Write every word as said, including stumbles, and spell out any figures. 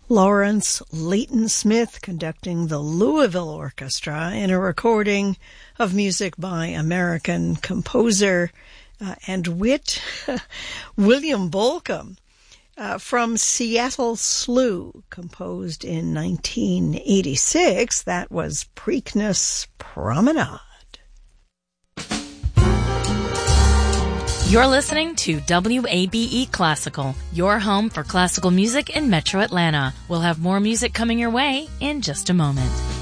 Lawrence Leighton Smith conducting the Louisville Orchestra in a recording of music by American composer uh, and wit William Bolcom uh, from Seattle Slew, composed in nineteen eighty-six. That was Preakness Promenade. You're listening to W A B E Classical, your home for classical music in Metro Atlanta. We'll have more music coming your way in just a moment.